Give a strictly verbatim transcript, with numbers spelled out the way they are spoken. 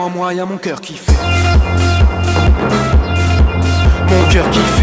En moi, y'a mon cœur qui fait. Mon cœur qui fait.